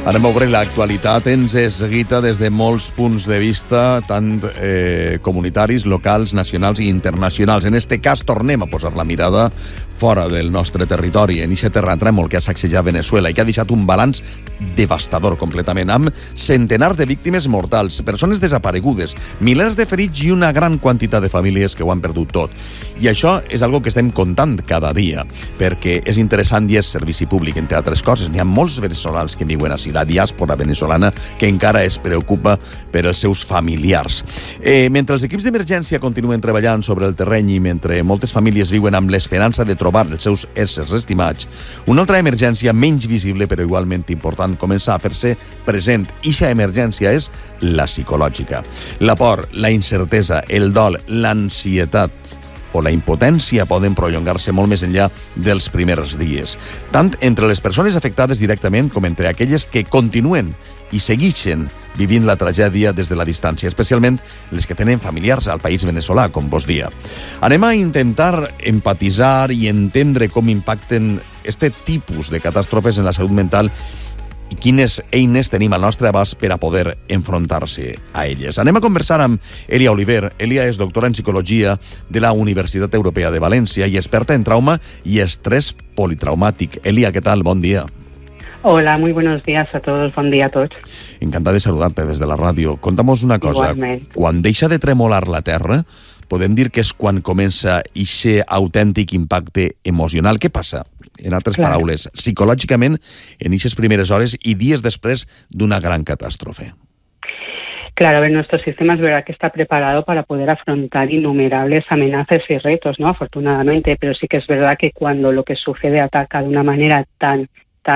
Anem a veure, l'actualitat ens es guita des de molts punts de vista, tant comunitaris, locals, nacionals i internacionals. En este cas, tornem a posar la mirada fora del nostre territori, en aquest terratrèmol que ha sacsejat Venezuela i que ha deixat un balanç devastador completament, amb centenars de víctimes mortals, persones desaparegudes, milers de ferits i una gran quantitat de famílies que ho han perdut tot. I això és algo que estem contant cada dia, perquè és interessant i és servici públic, entre altres coses. N'hi ha molts veneçolans que viuen així, la diàspora venezolana, que encara es preocupa per els seus familiars. Mentre els equips d'emergència continuen treballant sobre el terreny i mentre moltes famílies viuen amb l'esperança de trobar els seus éssers estimats, una altra emergència menys visible però igualment important comença a fer-se present. Ixa emergència és la psicològica. La por, la incertesa, el dol, l'ansietat o la impotència poden prolongar-se molt més enllà dels primers dies, tant entre les persones afectades directament com entre aquelles que continuen i segueixen vivint la tragèdia des de la distància, especialment les que tenen familiars al país veneçolà, com vos dia. Anem a intentar empatitzar i entendre com impacten este tipus de catàstrofes en la salut mental i quines eines tenim al nostre abast per a poder enfrontar-se a elles. Anem a conversar amb Elia Oliver. Elia és doctora en Psicologia de la Universitat Europea de València i experta en trauma i estrès politraumàtic. Elia, què tal? Bon dia. Hola, muy buenos días a todos, bon dia a tots. Encantat de saludar-te des de la ràdio. Conta'mos una cosa. Igualment. Quan deixa de tremolar la terra, podem dir que és quan comença ixe autèntic impacte emocional. Què passa? En altres paraules, psicològicament, en eixes primeres hores i dies després d'una gran catàstrofe. Claro, a ver, nuestro sistema es verdad que está preparado para poder afrontar innumerables amenazas y retos, ¿no? Afortunadamente, pero sí que es verdad que cuando lo que sucede ataca de una manera tan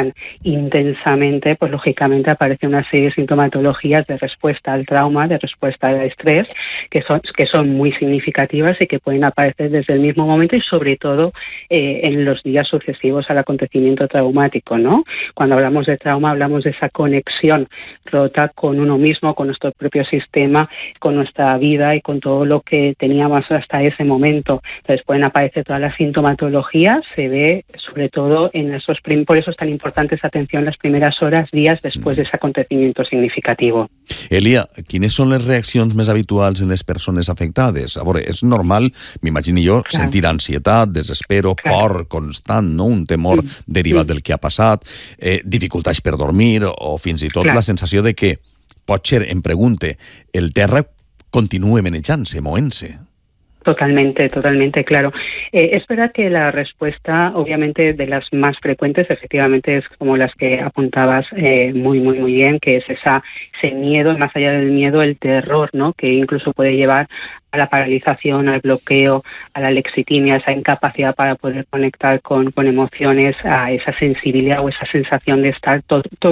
intensamente, pues lógicamente aparece una serie de sintomatologías de respuesta al trauma, de respuesta al estrés, que son muy significativas y que pueden aparecer desde el mismo momento y sobre todo en los días sucesivos al acontecimiento traumático, ¿no? Cuando hablamos de trauma hablamos de esa conexión rota con uno mismo, con nuestro propio sistema, con nuestra vida y con todo lo que teníamos hasta ese momento. Entonces pueden aparecer todas las sintomatologías, se ve sobre todo en esos por eso es tan importante esa atención las primeras horas, días después de ese acontecimiento significativo. Elia, quines són les reaccions més habituals en les persones afectades? A veure, és normal, m'imagino jo, sentir ansietat, desespero, por constant, no? Un temor derivat del que ha passat, dificultats per dormir o fins i tot la sensació de que, potser, em pregunte, el terra continua menejant-se, movent-se. Totalmente, claro. Es verdad que la respuesta, obviamente, de las más frecuentes, efectivamente, es como las que apuntabas muy bien, que es ese miedo, más allá del miedo, el terror, ¿no? Que incluso puede llevar a la paralización, al bloqueo, a la lexitimia, esa incapacidad para poder conectar con emociones, a esa sensibilidad o esa sensación de estar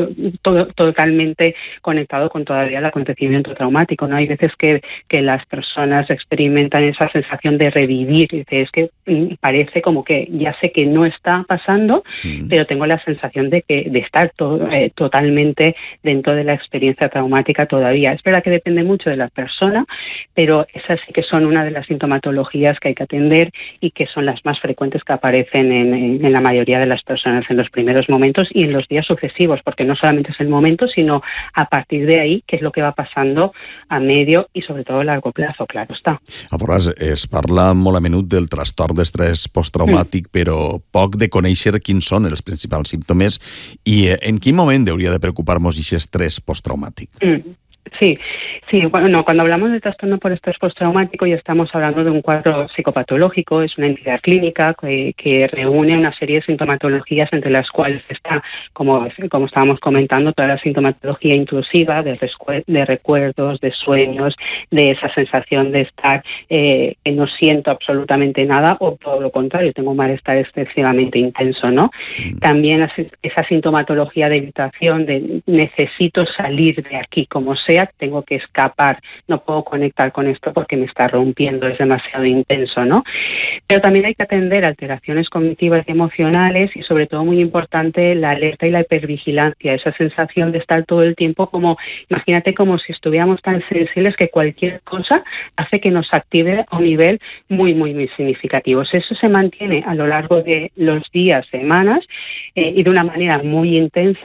totalmente conectado con todavía el acontecimiento traumático, ¿no? Hay veces que las personas experimentan esa sensación de revivir, es que parece como que ya sé que no está pasando, pero tengo la sensación de estar totalmente dentro de la experiencia traumática todavía. Es verdad que depende mucho de la persona, pero esas sí que son una de las sintomatologías que hay que atender y que son las más frecuentes que aparecen en la mayoría de las personas en los primeros momentos y en los días sucesivos, porque no solamente es el momento, sino a partir de ahí qué es lo que va pasando a medio y sobre todo a largo plazo, claro está. A vegades es parla molt a menut del trastorn d'estrès posttraumàtic, però poc de conèixer quins són els principals símptomes i en quin moment hauria de preocupar-nos aquest estrès posttraumàtic. Sí, bueno, cuando hablamos de trastorno por estrés postraumático ya estamos hablando de un cuadro psicopatológico, es una entidad clínica que reúne una serie de sintomatologías entre las cuales está, como estábamos comentando, toda la sintomatología intrusiva de recuerdos, de sueños, de esa sensación de estar que no siento absolutamente nada o todo lo contrario, tengo un malestar excesivamente intenso, ¿no? También esa sintomatología de evitación, de necesito salir de aquí como sea, tengo que escapar, no puedo conectar con esto porque me está rompiendo, es demasiado intenso, ¿no? Pero también hay que atender alteraciones cognitivas y emocionales y sobre todo muy importante la alerta y la hipervigilancia, esa sensación de estar todo el tiempo como, imagínate como si estuviéramos tan sensibles que cualquier cosa hace que nos active a un nivel muy significativo. Eso se mantiene a lo largo de los días, semanas y de una manera muy intensa,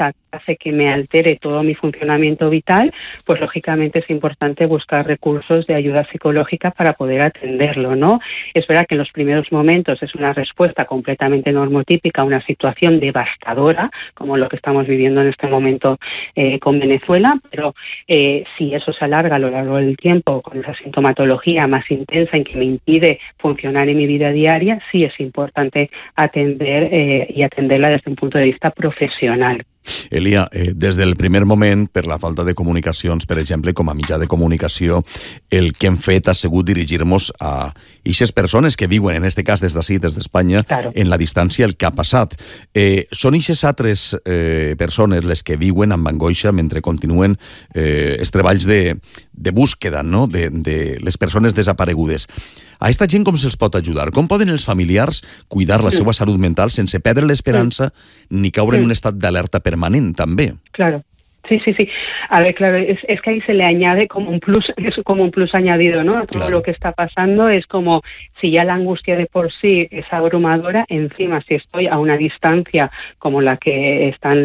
hace que me altere todo mi funcionamiento vital, pues lógicamente es importante buscar recursos de ayuda psicológica para poder atenderlo, ¿no? Es verdad que en los primeros momentos es una respuesta completamente normotípica a una situación devastadora, como lo que estamos viviendo en este momento con Venezuela, pero si eso se alarga a lo largo del tiempo con esa sintomatología más intensa en que me impide funcionar en mi vida diaria, sí es importante atender y atenderla desde un punto de vista profesional. Elia, des del primer moment, per la falta de comunicacions, per exemple, com a mitjà de comunicació, el que hem fet ha sigut dirigir-nos a aquestes persones que viuen, en aquest cas des d'ací, des d'Espanya, claro, en la distància, el que ha passat. Són aquestes altres persones les que viuen amb angoixa mentre continuen els treballs de búsqueda, no?, de les persones desaparegudes. A aquesta gent com se'ls pot ajudar? Com poden els familiars cuidar la seva salut mental sense perdre l'esperança ni caure en un estat d'alerta permanent, també? Claro. Sí. A ver, claro, es que ahí se le añade como un plus, es como un plus añadido, ¿no? Todo lo que está pasando es como, si ya la angustia de por sí es abrumadora, encima si estoy a una distancia como la que están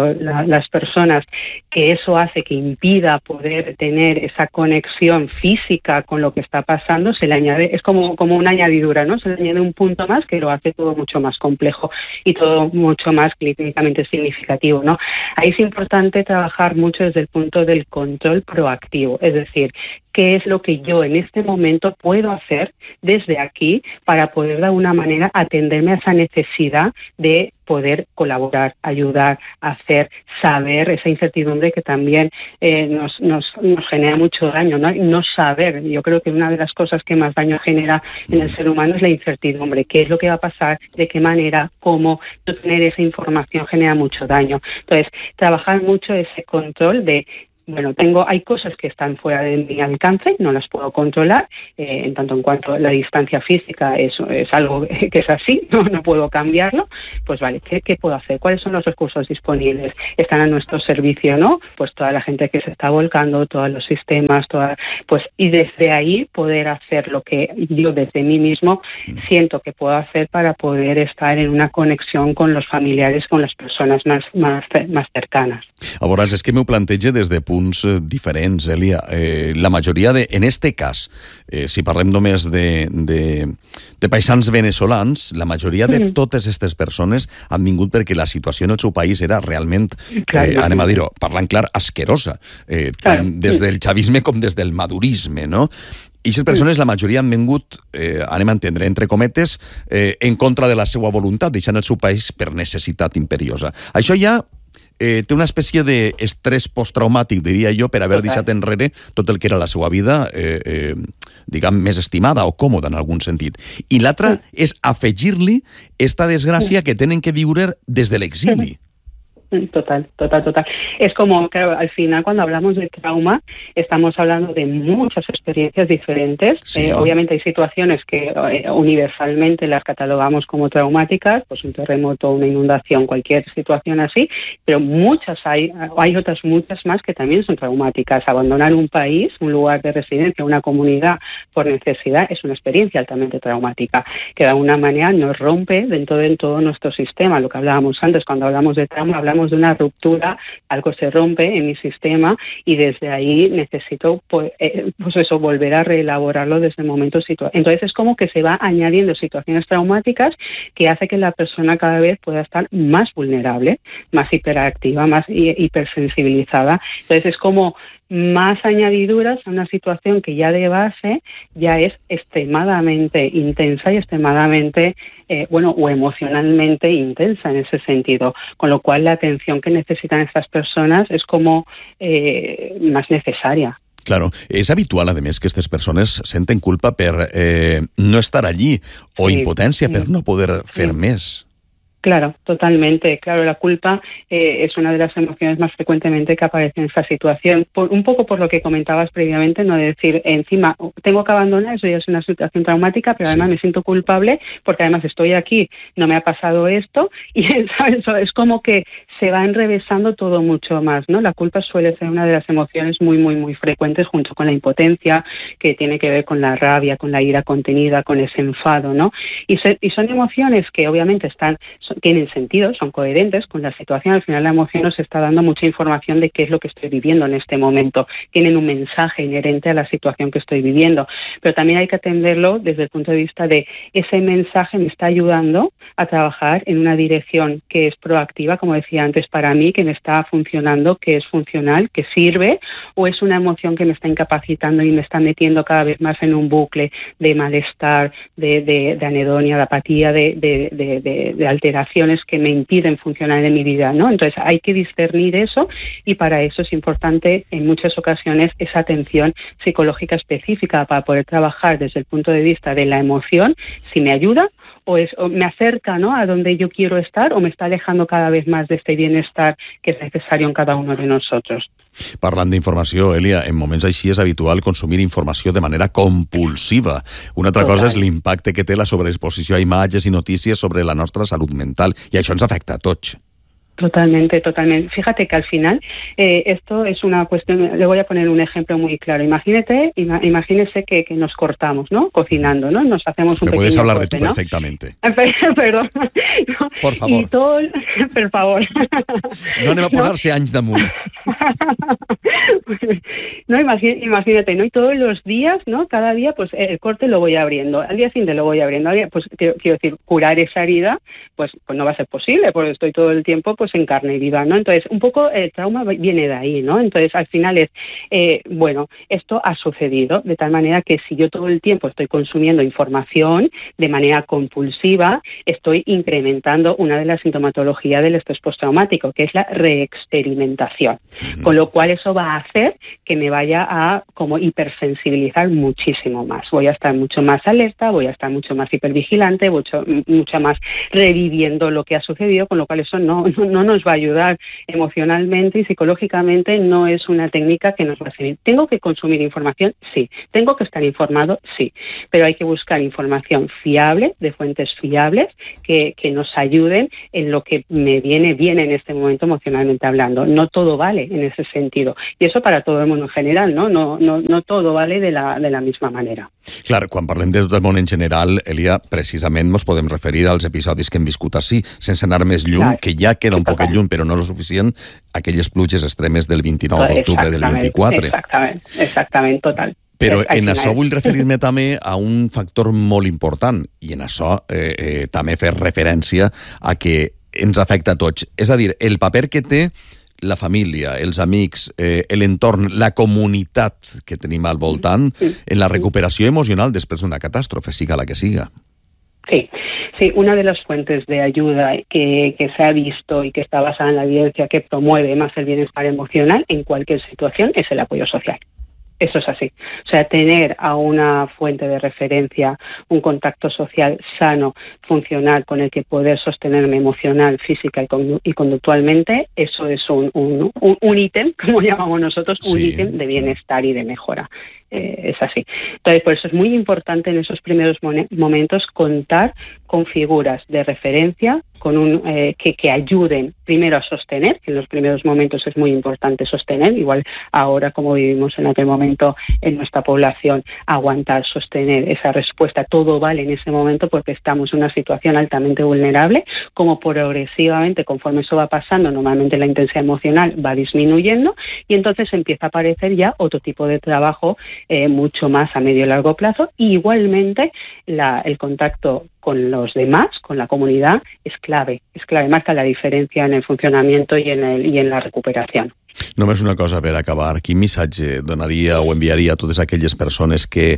las personas, que eso hace que impida poder tener esa conexión física con lo que está pasando, se le añade, es como una añadidura, ¿no? Se le añade un punto más que lo hace todo mucho más complejo y todo mucho más clínicamente significativo, ¿no? Ahí es importante trabajar mucho desde el punto del control proactivo, es decir, qué es lo que yo en este momento puedo hacer desde aquí para poder de alguna manera atenderme a esa necesidad de poder colaborar, ayudar, hacer, saber, esa incertidumbre que también nos genera mucho daño, ¿no? No saber, yo creo que una de las cosas que más daño genera en el ser humano es la incertidumbre, qué es lo que va a pasar, de qué manera, cómo, no tener esa información genera mucho daño. Entonces, trabajar mucho ese control de, bueno, hay cosas que están fuera de mi alcance, no las puedo controlar, en tanto en cuanto la distancia física es algo que es así, no puedo cambiarlo, pues vale, ¿qué puedo hacer? ¿Cuáles son los recursos disponibles? Están a nuestro servicio, ¿no? Pues toda la gente que se está volcando, todos los sistemas, y desde ahí poder hacer lo que yo desde mí mismo siento que puedo hacer para poder estar en una conexión con los familiares, con las personas más cercanas. A veure, és que m'ho planteja des de punts diferents, Elia. La majoria en este cas, si parlem només de paisans venezolans, la majoria de totes aquestes persones han vingut perquè la situació en el seu país era realment, anem a dir-ho, parlant clar, asquerosa, tant des del xavisme com des del madurisme, no? I aquestes persones, la majoria han vingut, anem a entendre, entre cometes, en contra de la seva voluntat, deixant el seu país per necessitat imperiosa. Això ja té una espècie d'estrès posttraumàtic, diria jo, per haver deixat enrere tot el que era la seva vida, diguem, més estimada o còmoda en algun sentit. I l'altra és afegir-li esta desgràcia que tenen que viure des de l'exili. Total. Es como, claro, al final cuando hablamos de trauma estamos hablando de muchas experiencias diferentes. Sí, obviamente hay situaciones que universalmente las catalogamos como traumáticas, pues un terremoto, una inundación, cualquier situación así, pero hay otras muchas más que también son traumáticas. Abandonar un país, un lugar de residencia, una comunidad por necesidad es una experiencia altamente traumática que de alguna manera nos rompe dentro de todo nuestro sistema. Lo que hablábamos antes, cuando hablamos de trauma, hablamos de una ruptura, algo se rompe en mi sistema y desde ahí necesito volver a reelaborarlo desde el momento situado. Entonces es como que se va añadiendo situaciones traumáticas que hace que la persona cada vez pueda estar más vulnerable, más hiperactiva, más hipersensibilizada. Entonces es como más añadiduras a una situación que ya de base ya es extremadamente intensa y extremadamente, o emocionalmente intensa en ese sentido, con lo cual la atención que necesitan estas personas es como más necesaria. Claro, és habitual, a més, que aquestes persones senten culpa per no estar allí o impotència per no poder fer més. Claro, totalmente. Claro, la culpa es una de las emociones más frecuentemente que aparece en esta situación. Un poco por lo que comentabas previamente, no de decir, encima, tengo que abandonar, eso ya es una situación traumática, pero además me siento culpable porque además estoy aquí, no me ha pasado esto, y ¿sabes? Es como que se va enrevesando todo mucho más, ¿no? La culpa suele ser una de las emociones muy, muy, muy frecuentes junto con la impotencia, que tiene que ver con la rabia, con la ira contenida, con ese enfado, ¿no? Y son emociones que obviamente tienen sentido, son coherentes con la situación. Al final la emoción nos está dando mucha información de qué es lo que estoy viviendo en este momento. Tienen un mensaje inherente a la situación que estoy viviendo. Pero también hay que atenderlo desde el punto de vista de ese mensaje me está ayudando a trabajar en una dirección que es proactiva, como decía antes, para mí, que me está funcionando, que es funcional, que sirve, o es una emoción que me está incapacitando y me está metiendo cada vez más en un bucle de malestar, de anedonia, de apatía, de alteraciones que me impiden funcionar en mi vida, ¿no? Entonces hay que discernir eso y para eso es importante en muchas ocasiones esa atención psicológica específica para poder trabajar desde el punto de vista de la emoción, si me ayuda o me acerca, ¿no?, a donde yo quiero estar o me está alejando cada vez más de este bienestar que es necesario en cada uno de nosotros. Parlant d'informació, Elia, en moments així és habitual consumir informació de manera compulsiva. Una altra cosa és l'impacte que té la sobreexposició a imatges i notícies sobre la nostra salut mental, i això ens afecta a tots. Totalmente, totalmente. Fíjate que al final esto es una cuestión, le voy a poner un ejemplo muy claro. Imagínese que nos cortamos, ¿no? Cocinando, ¿no? Nos hacemos un pequeño puedes hablar corte, de tú, ¿no? perfectamente. Perdón. Por favor. Y todo, por favor. No anem a posar-se anys damunt. No, imagínate, ¿no? Y todos los días, ¿no? Cada día, pues el corte lo voy abriendo. Al día siguiente lo voy abriendo. Pues quiero decir, curar esa herida, pues no va a ser posible, porque estoy todo el tiempo pues en carne viva, ¿no? Entonces, un poco el trauma viene de ahí, ¿no? Entonces, al final es, bueno, esto ha sucedido de tal manera que si yo todo el tiempo estoy consumiendo información de manera compulsiva, estoy incrementando una de las sintomatologías del estrés postraumático, que es la reexperimentación. Con lo cual eso va a hacer que me vaya a como hipersensibilizar muchísimo más. Voy a estar mucho más alerta, voy a estar mucho más hipervigilante, mucho más reviviendo lo que ha sucedido, con lo cual eso no nos va a ayudar emocionalmente y psicológicamente, no es una técnica que nos va a servir. ¿Tengo que consumir información? Sí. ¿Tengo que estar informado? Sí. Pero hay que buscar información fiable, de fuentes fiables, que nos ayuden en lo que me viene bien en este momento emocionalmente hablando. No todo vale en ese sentido. Y eso para todo el mundo en general, ¿no? No todo vale de la misma manera. Clar, quan parlem de tot el món en general, Elia, precisament ens podem referir als episodis que hem viscut així, sense anar més lluny, que ja queda un poquet lluny, però no lo suficient, aquelles pluges extremes del 29 d'octubre del 24. Exactament, total. Però en això vull referir-me també a un factor molt important, i en això també fer referència a que ens afecta a tots. És a dir, el paper que té la família, els amics, l'entorn, la comunitat que tenim al voltant en la recuperació emocional després d'una catàstrofe, siga la que siga. Sí, una de las fuentes de ayuda que se ha visto y que está basada en la evidencia que promueve más el bienestar emocional en cualquier situación es el apoyo social. Eso es así. O sea, tener a una fuente de referencia, un contacto social sano, funcional, con el que poder sostenerme emocional, física y conductualmente, eso es un ítem, como llamamos nosotros, un ítem de bienestar y de mejora. Es así. Entonces, por eso es muy importante en esos primeros momentos contar con figuras de referencia que ayuden primero a sostener, que en los primeros momentos es muy importante sostener, igual ahora como vivimos en aquel momento en nuestra población, aguantar, sostener esa respuesta, todo vale en ese momento porque estamos en una situación altamente vulnerable, como progresivamente, conforme eso va pasando, normalmente la intensidad emocional va disminuyendo y entonces empieza a aparecer ya otro tipo de trabajo mucho más a medio y largo plazo. Y igualmente el contacto con los demás, con la comunidad, es clave, marca la diferència en el funcionamiento y en la recuperació. Només una cosa per acabar. Quin missatge donaria o enviaria a totes aquelles persones que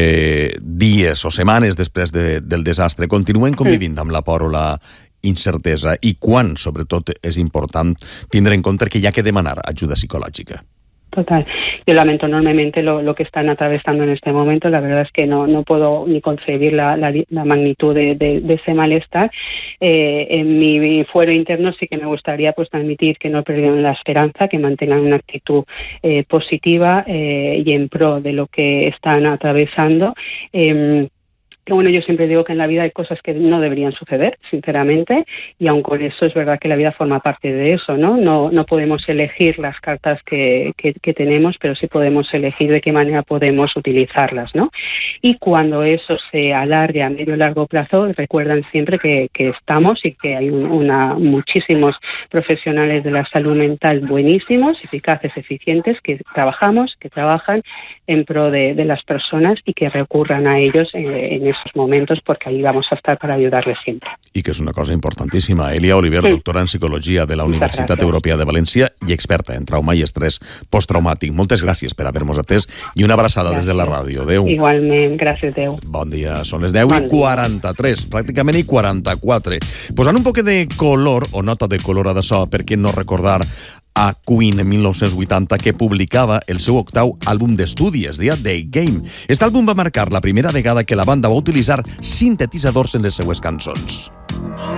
dies o setmanes després del desastre continuen convivint amb la por o la incertesa i quan, sobretot, és important tindre en compte que hi ha que demanar ajuda psicològica? Total. Yo lamento enormemente lo que están atravesando en este momento. La verdad es que no puedo ni concebir la magnitud de ese malestar. En mi fuero interno sí que me gustaría pues transmitir que no perdieron la esperanza, que mantengan una actitud positiva y en pro de lo que están atravesando. Que bueno, yo siempre digo que en la vida hay cosas que no deberían suceder, sinceramente, y aun con eso es verdad que la vida forma parte de eso, ¿no? No podemos elegir las cartas que tenemos, pero sí podemos elegir de qué manera podemos utilizarlas, ¿no? Y cuando eso se alargue a medio y largo plazo, recuerdan siempre que estamos y que hay muchísimos profesionales de la salud mental buenísimos, eficaces, eficientes, que trabajan en pro de las personas y que recurran a ellos en esos momentos, porque ahí vamos a estar para ayudarles siempre. I que és una cosa importantíssima. Elia Oliver, doctora en Psicologia de la Universitat Europea de València i experta en trauma i estrès posttraumàtic. Moltes gràcies per haver-nos atès i una abraçada des de la ràdio. Adéu. Igualment, gràcies, adéu. Bon dia, són les 10:43, pràcticament i 44. Posant un poc de color, o nota de color a d'açò, per què no recordar a Queen en 1980, que publicava el seu octau àlbum d'estudi, es deia The Game. Aquest àlbum va marcar la primera vegada que la banda va utilitzar sintetitzadors en les seues cançons.